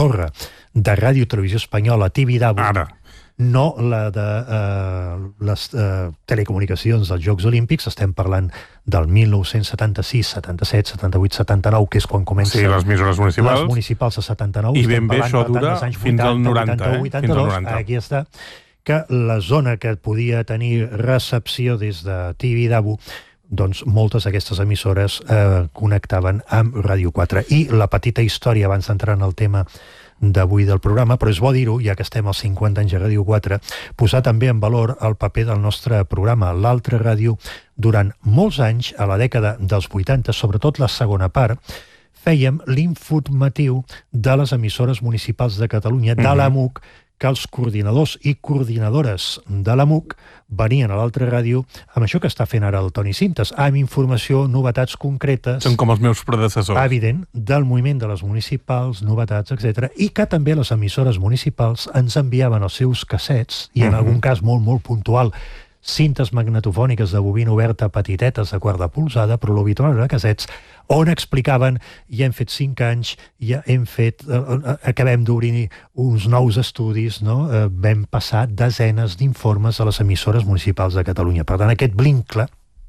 torre de Ràdio Televisió Espanyola, Tibidabo, no la de les telecomunicacions dels Jocs Olímpics. Estem parlant del 1976, 77, 78, 79, que és quan comencen les emissores municipals. Les municipals a 79. I ben bé això dura fins al 90, 82, aquí està, que la zona que podia tenir recepció des de Tibidabo, doncs moltes d'aquestes emissores connectaven amb Ràdio 4. I la petita història, abans d'entrar en el tema d'avui del programa, però és bo dir-ho, ja que estem als 50 anys de Ràdio 4, posar també en valor el paper del nostre programa, l'altra ràdio, durant molts anys, a la dècada dels 80, sobretot la segona part, fèiem l'informatiu de les emissores municipals de Catalunya, de l'AMUC, que els coordinadors i coordinadores de l'AMUC venien a l'altra ràdio amb això que està fent ara el Toni Cintas, amb informació, novetats concretes... Són com els meus predecessors. Evident, del moviment de les municipals, novetats, etc. I que també les emissores municipals ens enviaven els seus cassets, i en algun cas molt, molt puntual, cintes magnetofòniques de bobina oberta petitetes de quarta polzada, però l'habitual era cassets, on explicaven, ja hem fet 5 anys, ja hem fet, acabem d'obrir uns nous estudis, no? Vam passar desenes d'informes a les emissores municipals de Catalunya. Per tant, aquest vincle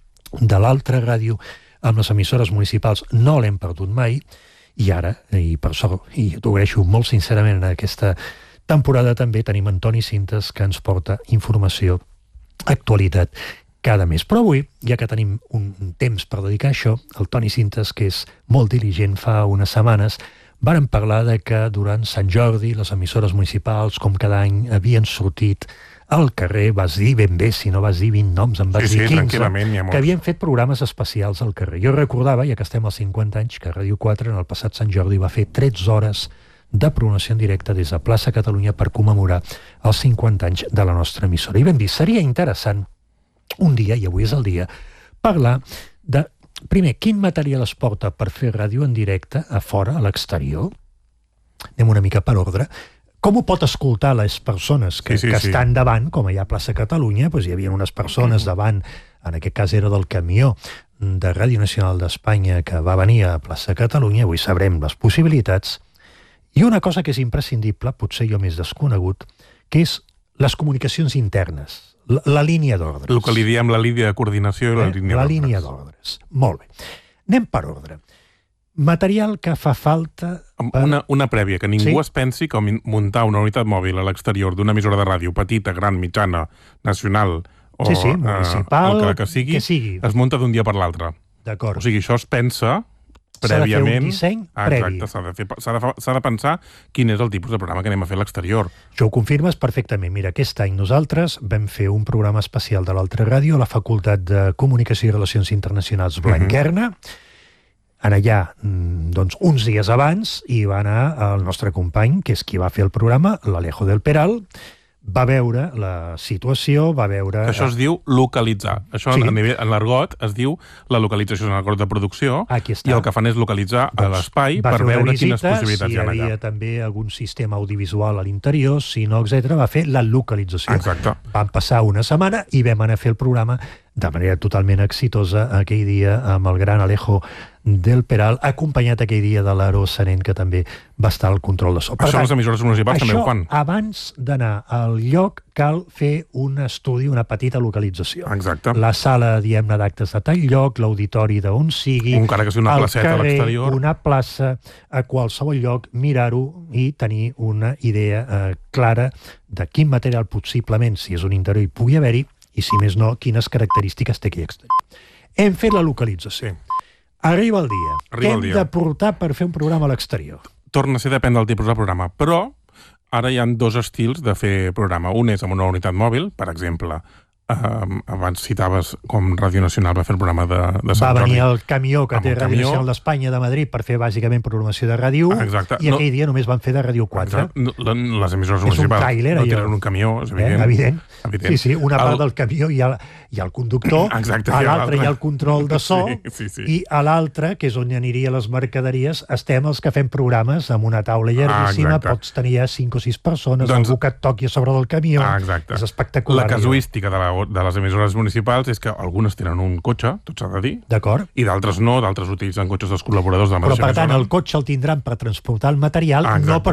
de l'altra ràdio amb les emissores municipals no l'hem perdut mai, i ara, i per això, i t'ho agraeixo molt sincerament, en aquesta temporada també tenim Antoni Cintas, que ens porta informació, actualitat cada mes. Però avui, ja que tenim un temps per dedicar a això, el Toni Cintas, que és molt diligent, fa unes setmanes vàrem parlar de que durant Sant Jordi les emissores municipals, com cada any, havien sortit al carrer, vas dir ben bé, si no vas dir 20 noms, en vas dir 15, que havien fet programes especials al carrer. Jo recordava, ja que estem als 50 anys, que Ràdio 4 en el passat Sant Jordi va fer 13 hores de programació en directe des de Plaça Catalunya per commemorar els 50 anys de la nostra emissora. I vam dir, seria interessant un dia, i avui és el dia, parlar de, primer, quin material es porta per fer ràdio en directe a fora, a l'exterior? Anem una mica per ordre. Com ho pot escoltar les persones que estan davant, com allà a Plaça Catalunya, doncs hi havia unes persones davant, en aquest cas era del camió de Ràdio Nacional d'Espanya que va venir a Plaça Catalunya, avui sabrem les possibilitats. I una cosa que és imprescindible, potser jo més desconegut, que és les comunicacions internes, la línia d'ordres. El que li diem la línia de coordinació i la línia d'ordres. La línia d'ordres. Molt bé. Anem per ordre. Material que fa falta... Una prèvia, que ningú es pensi que muntar una unitat mòbil a l'exterior d'una emissora de ràdio petita, gran, mitjana, nacional o municipal, el que sigui, es munta d'un dia per l'altre. D'acord. O sigui, això es pensa prèviament. S'ha de fer un disseny previ. Exacte, s'ha de pensar quin és el tipus de programa que anem a fer a l'exterior. Això ho confirmes perfectament. Mira, aquest any nosaltres vam fer un programa especial de l'altra ràdio a la Facultat de Comunicació i Relacions Internacionals Blanquerna. En allà, doncs, uns dies abans, hi va anar el nostre company, que és qui va fer el programa, l'Alejo del Peral, va veure la situació, va veure... Això es diu localitzar. Això en l'argot es diu la localització en l'acord de producció, i el que fan és localitzar l'espai per veure quines possibilitats hi ha allà. Si hi havia també algun sistema audiovisual a l'interior, si no, etc., va fer la localització. Exacte. Van passar una setmana i vam anar a fer el programa de manera totalment exitosa aquell dia amb el gran Alejo del Peral, acompanyat aquell dia de l'Aro Senent, que també va estar al control de so. Això les emissores municipals també ho fan. Abans d'anar al lloc cal fer un estudi, una petita localització. Exacte. La sala, diguem-ne, d'actes de tal lloc, l'auditori d'on sigui, encara que sigui una placeta a l'exterior, una plaça, a qualsevol lloc, mirar-ho i tenir una idea clara de quin material possiblement, si és un interior, hi pugui haver-hi, i si més no, quines característiques té aquell exterior. Hem fet la localització. Arriba el dia. Què hem de portar per fer un programa a l'exterior? Torna a ser, depèn del tipus de programa, però ara hi ha 2 estils de fer programa. Un és amb una unitat mòbil, per exemple, abans citaves com Ràdio Nacional va fer el programa de Sant Jordi. Va venir el camió que té Ràdio Nacional d'Espanya de Madrid per fer bàsicament programació de Ràdio 1, i aquell dia només van fer de Ràdio 4. Les emissores municipals no tenen un camió, és evident. Sí, una part del camió hi ha el conductor, a l'altre hi ha el control de so, i a l'altre, que és on anirien les mercaderies, estem els que fem programes amb una taula llarguíssima, pots tenir 5 o 6 persones, algú que et toqui a sobre del camió, és espectacular. La casuística de les emissores municipals és que algunes tenen un cotxe, tot s'ha de dir, i d'altres no, d'altres utilitzen cotxes dels col·laboradors de la mateixa emissora. Però per tant el cotxe el tindran per transportar el material, no per